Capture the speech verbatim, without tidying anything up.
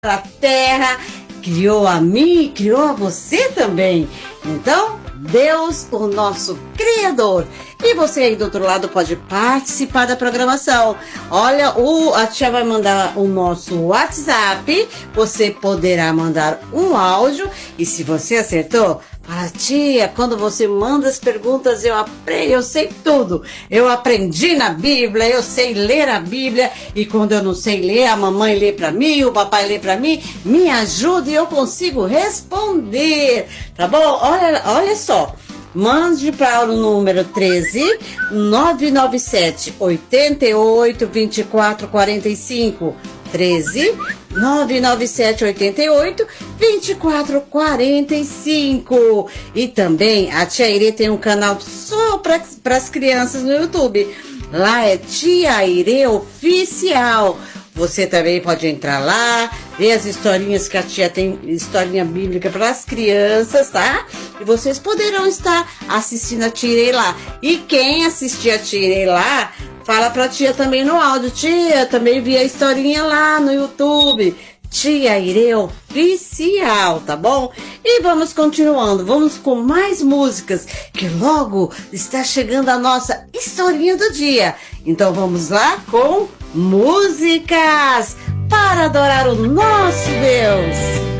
a terra, criou a mim e criou a você também. Então, Deus, o nosso Criador. E você aí do outro lado pode participar da programação. Olha, o, a tia vai mandar o nosso WhatsApp. Você poderá mandar um áudio. E se você acertou, fala, tia, quando você manda as perguntas, eu aprendo, eu sei tudo. Eu aprendi na Bíblia, eu sei ler a Bíblia. E quando eu não sei ler, a mamãe lê para mim, o papai lê para mim. Me ajuda e eu consigo responder. Tá bom? Olha, olha só. Mande para o número treze, nove nove sete, oito oito, vinte e quatro quarenta e cinco. treze, nove nove sete, oito oito, vinte e quatro quarenta e cinco. E também a Tia Irê tem um canal só para as crianças no YouTube. Lá é Tia Irê Oficial. Você também pode entrar lá, ver as historinhas que a tia tem, historinha bíblica para as crianças, tá? E vocês poderão estar assistindo a Tia Irê lá. E quem assistir a Tia Irê lá, fala pra tia também no áudio. Tia, também vi a historinha lá no YouTube. Tia Irê Oficial, tá bom? E vamos continuando, vamos com mais músicas, que logo está chegando a nossa historinha do dia. Então vamos lá com músicas para adorar o nosso Deus.